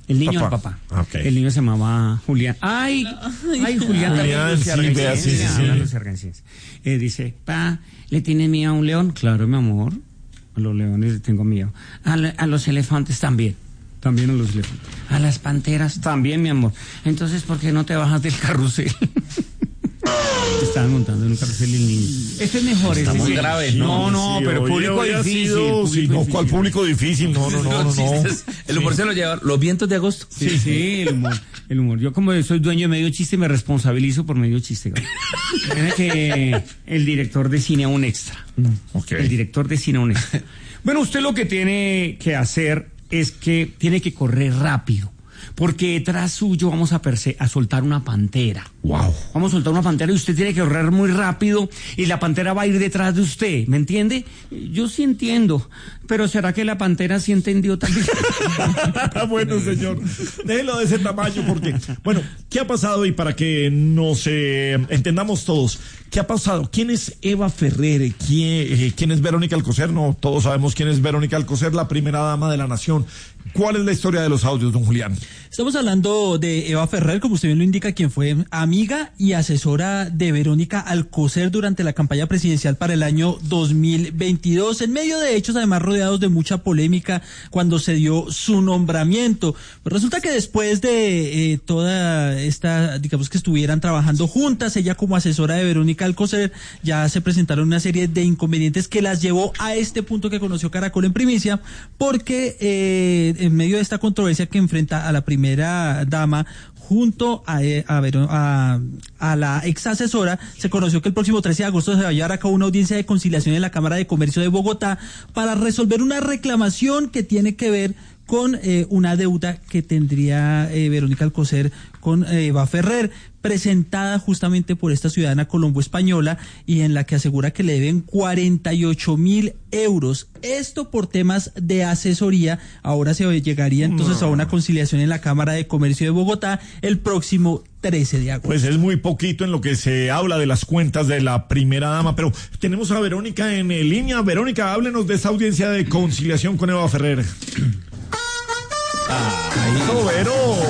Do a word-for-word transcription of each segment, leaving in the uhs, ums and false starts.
El niño papá. al papá. Okay. El niño se llamaba Julián. Ay, ay, Julián Julián, sí, vea, sí, sí, sí. Eh, dice, pa, ¿le tienes miedo a un león? Claro, mi amor. A los leones les tengo miedo. A, la, a los elefantes también. También a los elefantes. A las panteras también, mi amor. Entonces, ¿por qué no te bajas del carrusel? Estaban montando en un carrusel y el niño. Este es mejor. Está este muy sí. grave. No, no, sí, pero oye, público había difícil. sido, Público sí, no, difícil. ¿cuál público difícil? No, no, no, no. no. El humor se lo lleva los vientos de agosto. Sí, sí, el humor, el humor. Yo como soy dueño de medio chiste me responsabilizo por medio chiste. Tiene que el director de cine a un extra. Okay. El director de cine a un extra. Bueno, usted lo que tiene que hacer es que tiene que correr rápido. Porque detrás suyo vamos a, perse a soltar una pantera. Wow. Vamos a soltar una pantera y usted tiene que correr muy rápido y la pantera va a ir detrás de usted, ¿me entiende? Yo sí entiendo, pero ¿será que la pantera sí entendió también? Bueno, señor, déjelo de ese tamaño porque, bueno, ¿qué ha pasado? Y para que nos eh, entendamos todos, ¿qué ha pasado? ¿Quién es Eva Ferrer? ¿Quién, eh, ¿Quién es Verónica Alcocer? No, todos sabemos quién es Verónica Alcocer, la primera dama de la nación. ¿Cuál es la historia de los audios, don Julián? Estamos hablando de Eva Ferrer, como usted bien lo indica, quien fue amiga y asesora de Verónica Alcocer durante la campaña presidencial para el año dos mil veintidós, en medio de hechos además rodeados de mucha polémica cuando se dio su nombramiento. Pues resulta que después de eh, toda esta, digamos que estuvieran trabajando juntas, ella como asesora de Verónica Alcocer, ya se presentaron una serie de inconvenientes que las llevó a este punto que conoció Caracol en primicia, porque eh, en medio de esta controversia que enfrenta a la primera dama junto a, a, a, a la ex asesora, se conoció que el próximo trece de agosto se va a llevar a cabo una audiencia de conciliación en la Cámara de Comercio de Bogotá para resolver una reclamación que tiene que ver con eh, una deuda que tendría eh, Verónica Alcocer con eh, Eva Ferrer, presentada justamente por esta ciudadana colombo-española y en la que asegura que le deben cuarenta y ocho mil euros. Esto por temas de asesoría. Ahora se llegaría entonces a una conciliación en la Cámara de Comercio de Bogotá el próximo trece de agosto. Pues es muy poquito en lo que se habla de las cuentas de la primera dama, pero tenemos a Verónica en línea. Verónica, háblenos de esta audiencia de conciliación con Eva Ferrer. ¡Ay, Vero!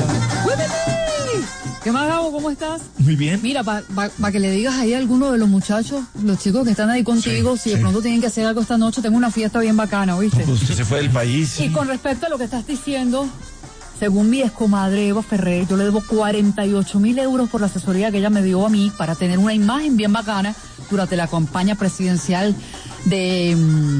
¿Qué más, Gabo? ¿Cómo estás? Muy bien. Mira, para pa, pa que le digas ahí a alguno de los muchachos, los chicos que están ahí contigo, sí, si de sí. pronto tienen que hacer algo esta noche, tengo una fiesta bien bacana, ¿oíste? Pues usted se fue del país. Y con respecto a lo que estás diciendo, según mi excomadre Eva Ferrer, yo le debo cuarenta y ocho mil euros por la asesoría que ella me dio a mí para tener una imagen bien bacana durante la campaña presidencial de...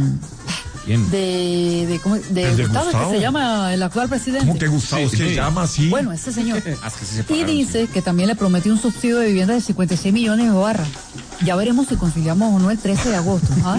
Bien. De, de, ¿cómo, de, de Gustavo, Gustavo, que se llama el actual presidente. ¿Cómo que Gustavo sí, se sí. llama así? Bueno, ese señor. Y dice que también le prometió un subsidio de vivienda de cincuenta y seis millones de barras. Ya veremos si conciliamos o no el trece de agosto. ¿Ah?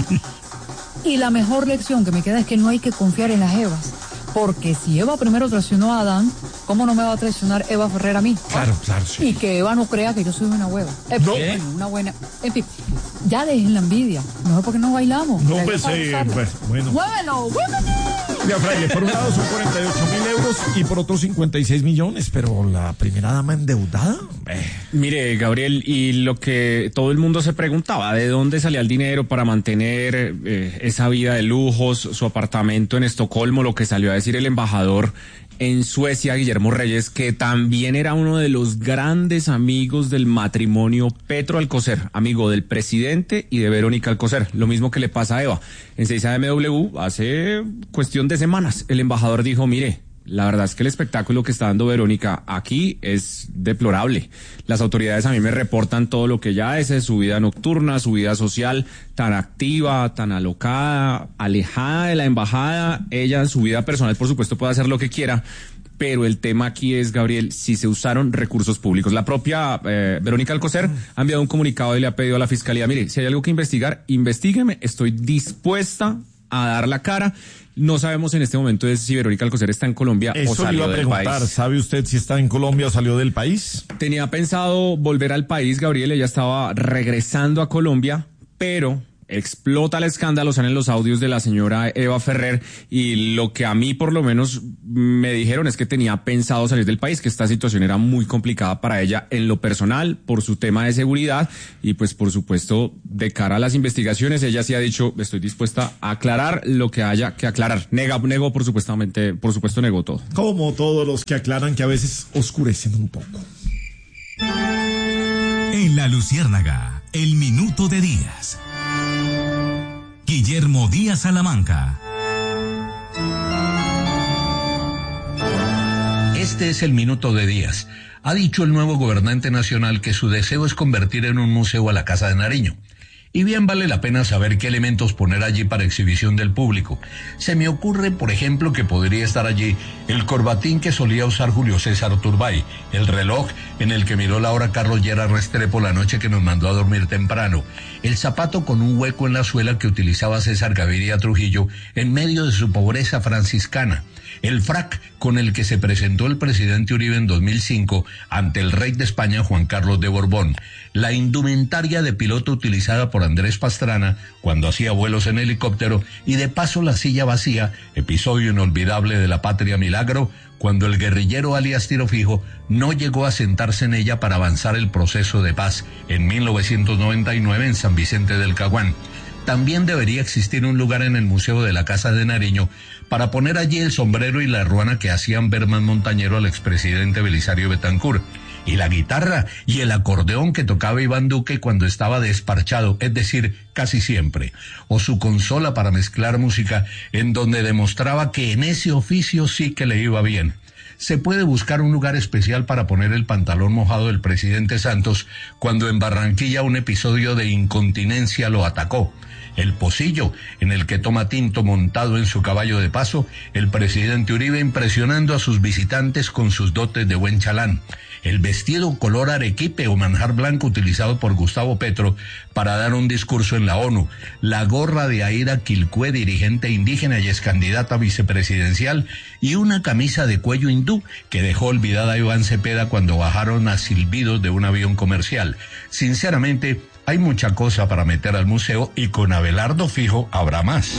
Y la mejor lección que me queda es que no hay que confiar en las Evas. Porque si Eva primero traicionó a Adán, ¿cómo no me va a traicionar Eva Ferrer a mí? Claro, ¿Ah? claro, sí. Y que Eva no crea que yo soy una hueva. Eh, no. Bueno, una buena. En fin, ya dejen la envidia. No es porque no bailamos. No, pues, eh, pues, bueno. ¡Muévelo! ¡Muévelo! Mira, Fraile, por un lado son cuarenta y ocho mil euros y por otro cincuenta y seis millones, pero la primera dama endeudada. Eh. Mire, Gabriel, y lo que todo el mundo se preguntaba, ¿de dónde salía el dinero para mantener eh, esa vida de lujos, su apartamento en Estocolmo? Lo que salió a decir el embajador en Suecia, Guillermo Reyes, que también era uno de los grandes amigos del matrimonio Petro Alcocer, amigo del presidente y de Verónica Alcocer, lo mismo que le pasa a Eva. En seis A M W, hace cuestión de semanas, el embajador dijo, mire, la verdad es que el espectáculo que está dando Verónica aquí es deplorable. Las autoridades a mí me reportan todo lo que ella hace, su vida nocturna, su vida social, tan activa, tan alocada, alejada de la embajada. Ella en su vida personal, por supuesto, puede hacer lo que quiera, pero el tema aquí es, Gabriel, si se usaron recursos públicos. La propia eh, Verónica Alcocer ha enviado un comunicado y le ha pedido a la Fiscalía, mire, si hay algo que investigar, investígueme, estoy dispuesta a dar la cara. No sabemos en este momento si Verónica Alcocer está en Colombia Eso o salió le iba a del preguntar. país. ¿Sabe usted si está en Colombia o salió del país? Tenía pensado volver al país, Gabriel, ella estaba regresando a Colombia, pero explota el escándalo, salen los audios de la señora Eva Ferrer y lo que a mí por lo menos me dijeron es que tenía pensado salir del país, que esta situación era muy complicada para ella en lo personal, por su tema de seguridad y pues por supuesto de cara a las investigaciones, ella sí ha dicho estoy dispuesta a aclarar lo que haya que aclarar. Nega, negó por supuestamente, por supuesto negó todo. Como todos los que aclaran que a veces oscurecen un poco. En La Luciérnaga, el minuto de Díaz. Guillermo Díaz Salamanca. Este es el minuto de Díaz. Ha dicho el nuevo gobernante nacional que su deseo es convertir en un museo a la Casa de Nariño. Y bien vale la pena saber qué elementos poner allí para exhibición del público. Se me ocurre, por ejemplo, que podría estar allí el corbatín que solía usar Julio César Turbay, el reloj en el que miró la hora Carlos Lleras Restrepo la noche que nos mandó a dormir temprano, el zapato con un hueco en la suela que utilizaba César Gaviria Trujillo en medio de su pobreza franciscana, el frac con el que se presentó el presidente Uribe en dos mil cinco ante el rey de España Juan Carlos de Borbón, la indumentaria de piloto utilizada por Andrés Pastrana cuando hacía vuelos en helicóptero y de paso la silla vacía, episodio inolvidable de la Patria Milagro, cuando el guerrillero alias Tiro Fijo no llegó a sentarse en ella para avanzar el proceso de paz en mil novecientos noventa y nueve en San Vicente del Caguán. También debería existir un lugar en el Museo de la Casa de Nariño para poner allí el sombrero y la ruana que hacían ver más montañero al expresidente Belisario Betancur, y la guitarra y el acordeón que tocaba Iván Duque cuando estaba desparchado, es decir, casi siempre, o su consola para mezclar música en donde demostraba que en ese oficio sí que le iba bien. Se puede buscar un lugar especial para poner el pantalón mojado del presidente Santos cuando en Barranquilla un episodio de incontinencia lo atacó. El pocillo en el que toma tinto montado en su caballo de paso, el presidente Uribe impresionando a sus visitantes con sus dotes de buen chalán. El vestido color arequipe o manjar blanco utilizado por Gustavo Petro para dar un discurso en la ONU. La gorra de Aida Quilcue, dirigente indígena y ex candidata vicepresidencial, y una camisa de cuello hindú que dejó olvidada a Iván Cepeda cuando bajaron a silbidos de un avión comercial. Sinceramente, hay mucha cosa para meter al museo y con Abelardo Fijo habrá más.